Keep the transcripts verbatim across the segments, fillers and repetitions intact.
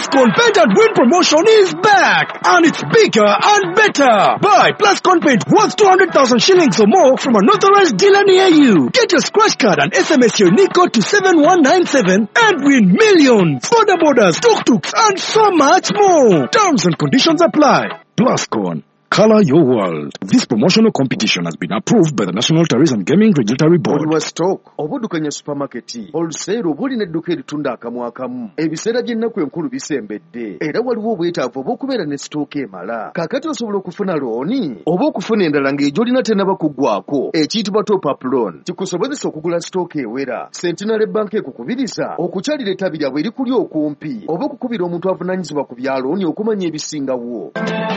Plascon Paint and Win promotion is back, and it's bigger and better. Buy Plascon Paint worth two hundred thousand shillings or more from an authorized dealer near you. Get your scratch card and S M S your unique code to seven one nine seven and win millions. Border borders, tuk-tuks, and so much more. Terms and conditions apply. Plascon. Color your world. This promotional competition has been approved by the National Tourism Gaming Regulatory Board. Oli wa stock, obudukanya supermarket, wholesale obuli nedduka eritunda akamu akamu. Ebiseera by'ennaku enkulu bisembedde. Era waliwo obwetaavu obw'okubeera ne stock emala. Kaakati osobola okufuna looni oba okufuna endala ng'egyolina tennaba kuggwako. Ekiyitibwa top-up loan. Kikusobozesa okugula stock ewera. Centenary Bank ekukubiriza okukyalira ettabi lyabwe erikuli okumpi oba okukubira omuntu avunaanyizibwa ku bya looni okumanya ebisingawo.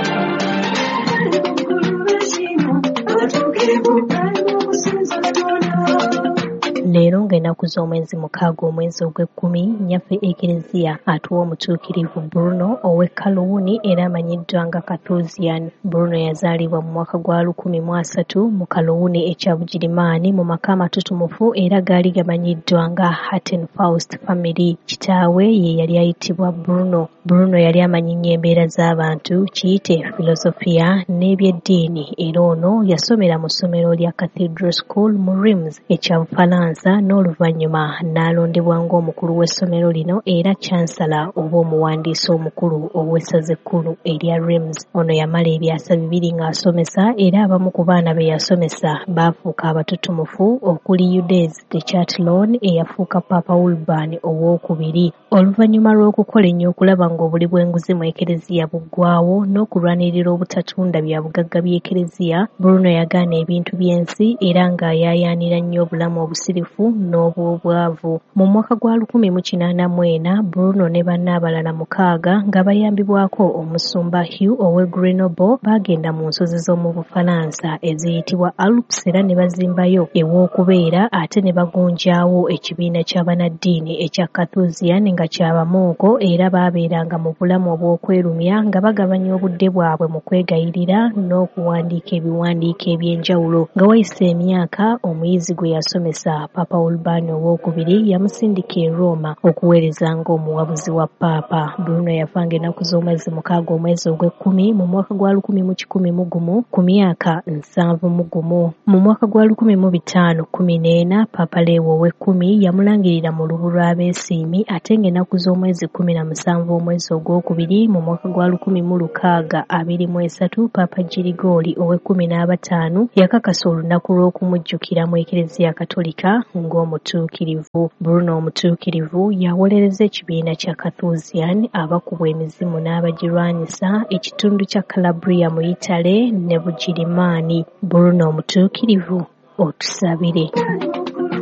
Leero ng'ennaku z'omwezi mukaaga omwezi ogw'ekkumi nnyaffe Ekereziya atuwa omutuukirivu Bruno ow'e Kalowuni era amanyiddwa nga Kathuzian. Bruno yazaalibwa mu mwaka gwa lukumi mu asatu mu Kalowuni ekya Bugirimaani mu maka amatutumufu era gaali gamanyiddwa nga Hatton Faust Family. Kitaawe ye yali ayitibwa Bruno. Bruno yali amanyi nnyo embeera z'abantu, kiyite filosofiya n'ebyeddiini era ono yasomera mu ssomero lya Cathedral School mu Reims ekya Bufalansa n'oluvannyuma n'alondebwa ng'omukulu w'essomero lino era chancellor oba omuwandiisi omukulu ow'essaza ekkulu erya Reims. Ono yamala ebyasa bibiri ng'asomesa era abamu ku baana be yasomesa baafuuka abatutumufu okuli Eudes de Chatillon eyafuuka Papa Urban owookubiri. Oluvannyuma lw'okukola ennyo okulaba ng'obuli bw'enguzi mu Ekereziya buggwaawo n'okulwanirira obutatunda bya bugagga by'Ekereziya, Bruno yagaana ebintu by'ensi era ng'ayaayaanira nnyo obulamu obusirifu n'obwobwavu. Mu mwaka gwa lukumi mu kinaana mu ena, Bruno ne banne abalala mukaaga nga bayambibwako omusumba Hugh ow'e Grenoble baagenda mu nsozi z'omu Bufalansa eziyitibwa Alps era ne bazimbayo ew'okubeera ate ne bagunjaawo ekibiina ky'abanaddiini ekya Kathuzian nga kyabamooko era baabeeranga mu bulamu obw'okwerumya nga bagabanya obudde bwabwe mu kwegayirira n'okuwandiika ebiwandiiko eby'enjawulo. Nga wayise emyaka, omuyizi gwe yasomesa Papa Urban owookubiri yamusindika e Roma okuweereza ng'omuwabuzi wa Papa. Bruno yafanga ennaku z'omwezi mukaaga omwezi ogw'ekkumi mu mwaka gwa lukumi mu kikumi mu gumu ku myaka nsanvu mu gumu. Mu mwaka gwa lukumi mu bitaano kkumi n'ena, Papa Leo ow'ekkumi yamulangirira mu lubu lw'abeesiimi ate ng'ennaku z'omwezi kkumi na musanvu omwezi ogwokubiri mu mwaka gwa lukumi mu lukaaga abiri mu esatu, Papa Girigoli ow'ekkumi n'abataano yakakasa olunaku lw'okumujjukira mu Ekereziya Katolika ng'omutuukirivu. Bruno omutuukirivu yawolereza ekibiina kya Kathuzian abakubwa emizimu n'abagirwanyisa ekitundu kya Calabria mu Italy ne Bugirimaani. Bruno omutuukirivu otusabire.